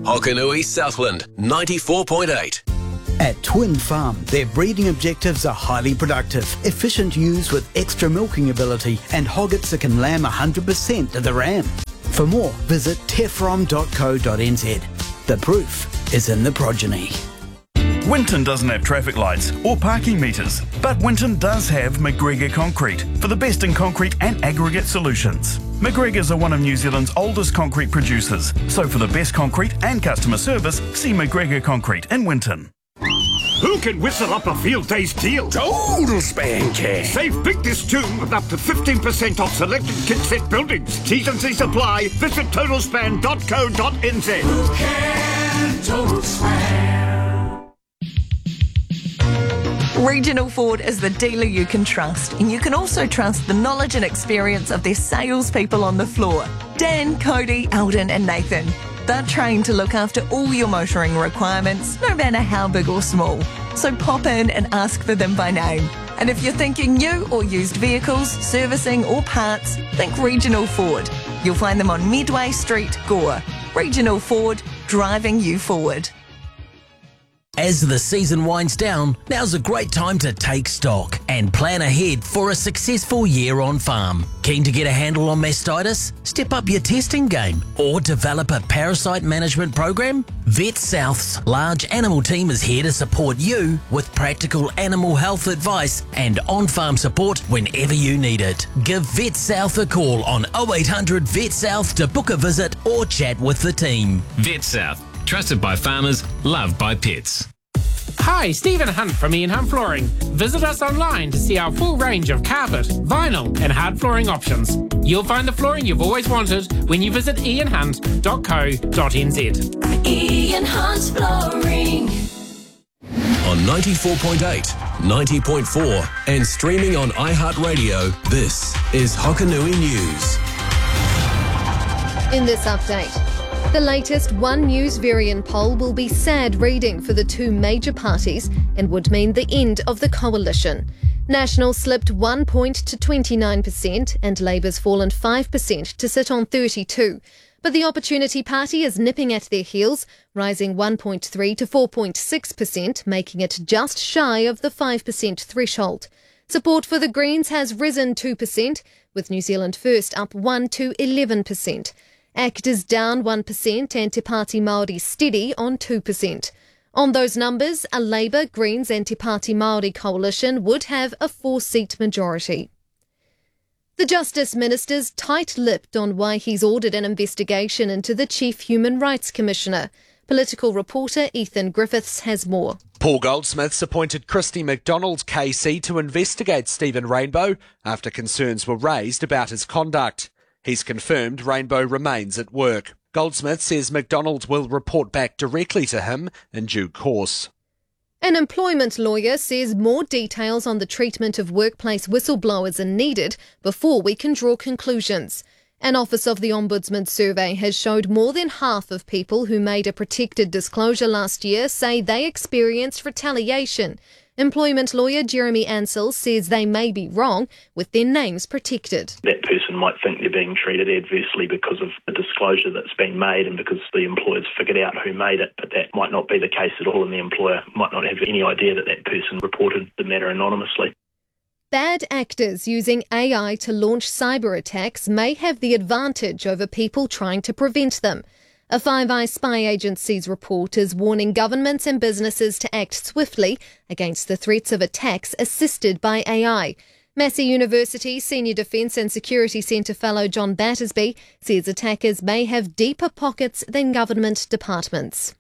Hokanui Southland 94.8. At Twin Farm, their breeding objectives are highly productive, efficient ewes with extra milking ability, and hoggets that can lamb 100% of the ram. For more, visit tefrom.co.nz. The proof is in the progeny. Winton doesn't have traffic lights or parking meters, but Winton does have McGregor Concrete for the best in concrete and aggregate solutions. McGregor's are one of New Zealand's oldest concrete producers, so for the best concrete and customer service, see McGregor Concrete in Winton. Who can whistle up a field day's deal? Total Span Cash. Save big this June with up to 15% off selected kit-set buildings. T's and C's apply. Visit totalspan.co.nz. Who can Total Span? Regional Ford is the dealer you can trust, and you can also trust the knowledge and experience of their salespeople on the floor. Dan, Cody, Alden and Nathan. They're trained to look after all your motoring requirements, no matter how big or small. So pop in and ask for them by name. And if you're thinking new or used vehicles, servicing or parts, think Regional Ford. You'll find them on Midway Street, Gore. Regional Ford, driving you forward. As the season winds down, now's a great time to take stock and plan ahead for a successful year on farm. Keen to get a handle on mastitis? Step up your testing game or develop a parasite management program? Vet South's large animal team is here to support you with practical animal health advice and on-farm support whenever you need it. Give Vet South a call on 0800 Vet South to book a visit or chat with the team. Vet South. Trusted by farmers, loved by pets. Hi, Stephen Hunt from Ian Hunt Flooring. Visit us online to see our full range of carpet, vinyl and hard flooring options. You'll find the flooring you've always wanted when you visit ianhunt.co.nz. Ian Hunt Flooring. On 94.8, 90.4 and streaming on iHeartRadio, this is Hokanui News. In this update, the latest One News Varian poll will be sad reading for the two major parties and would mean the end of the coalition. National slipped 1 point to 29% and Labour's fallen 5% to sit on 32%. But the Opportunity Party is nipping at their heels, rising 1.3 to 4.6%, making it just shy of the 5% threshold. Support for the Greens has risen 2%, with New Zealand First up 1 to 11%. ACT is down 1% and Te Pāti Māori steady on 2%. On those numbers, a Labour, Greens and Te Pāti Māori coalition would have a 4-seat majority. The Justice Minister's tight-lipped on why he's ordered an investigation into the Chief Human Rights Commissioner. Political reporter Ethan Griffiths has more. Paul Goldsmith's appointed Christy McDonald KC to investigate Stephen Rainbow after concerns were raised about his conduct. He's confirmed Rainbow remains at work. Goldsmith says McDonald will report back directly to him in due course. An employment lawyer says more details on the treatment of workplace whistleblowers are needed before we can draw conclusions. An Office of the Ombudsman survey has showed more than half of people who made a protected disclosure last year say they experienced retaliation. Employment lawyer Jeremy Ansell says they may be wrong with their names protected. That person might think they're being treated adversely because of the disclosure that's been made and because the employer's figured out who made it, but that might not be the case at all, and the employer might not have any idea that that person reported the matter anonymously. Bad actors using AI to launch cyber attacks may have the advantage over people trying to prevent them. A Five Eyes spy agency's report is warning governments and businesses to act swiftly against the threats of attacks assisted by AI. Massey University Senior Defence and Security Centre fellow John Battersby says attackers may have deeper pockets than government departments.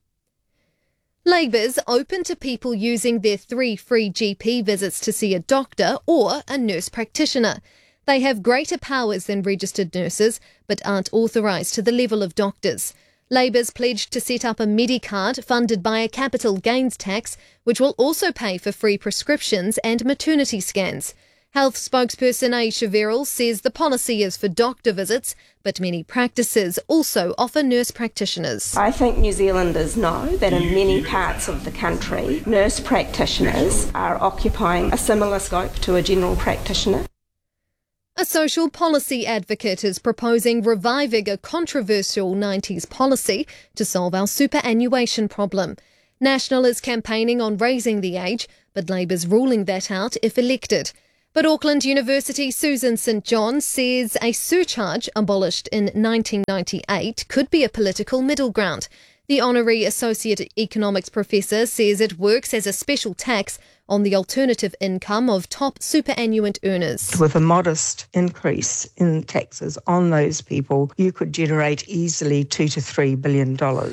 Labour's open to people using their 3 free GP visits to see a doctor or a nurse practitioner. They have greater powers than registered nurses, but aren't authorised to the level of doctors. Labour's pledged to set up a Medicard funded by a capital gains tax, which will also pay for free prescriptions and maternity scans. Health spokesperson Aisha Verrill says the policy is for doctor visits, but many practices also offer nurse practitioners. I think New Zealanders know that in many parts of the country, nurse practitioners are occupying a similar scope to a general practitioner. A social policy advocate is proposing reviving a controversial 90s policy to solve our superannuation problem. National is campaigning on raising the age, but Labour's ruling that out if elected. But Auckland University Susan St John says a surcharge abolished in 1998 could be a political middle ground. The honorary associate economics professor says it works as a special tax on the alternative income of top superannuant earners. With a modest increase in taxes on those people, you could generate easily $2 to $3 billion.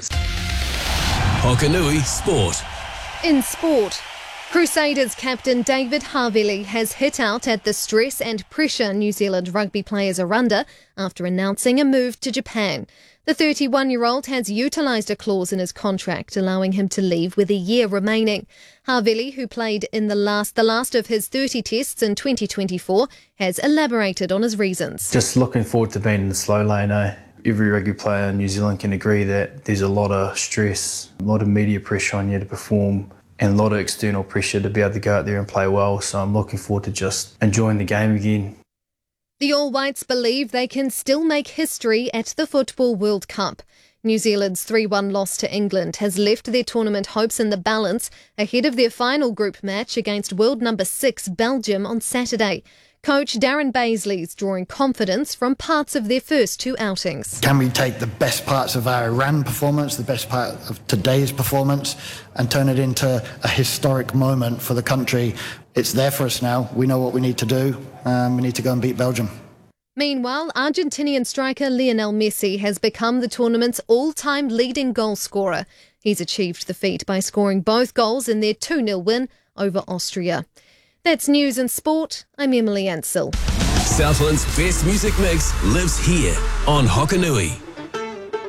Hokanui Sport. In sport, Crusaders captain David Havili has hit out at the stress and pressure New Zealand rugby players are under after announcing a move to Japan. The 31-year-old has utilised a clause in his contract allowing him to leave with a year remaining. Havili, who played in the last of his 30 tests in 2024, has elaborated on his reasons. Just looking forward to being in the slow lane. Every rugby player in New Zealand can agree that there's a lot of stress, a lot of media pressure on you to perform, and a lot of external pressure to be able to go out there and play well. So I'm looking forward to just enjoying the game again. The All Whites believe they can still make history at the Football World Cup. New Zealand's 3-1 loss to England has left their tournament hopes in the balance ahead of their final group match against world number 6 Belgium on Saturday. Coach Darren Baisley's drawing confidence from parts of their first two outings. Can we take the best parts of our Iran performance, the best part of today's performance, and turn it into a historic moment for the country? It's there for us now. We know what we need to do. We need to go and beat Belgium. Meanwhile, Argentinian striker Lionel Messi has become the tournament's all-time leading goal scorer. He's achieved the feat by scoring both goals in their 2-0 win over Austria. That's news and sport. I'm Emily Ansell. Southland's best music mix lives here on Hokanui.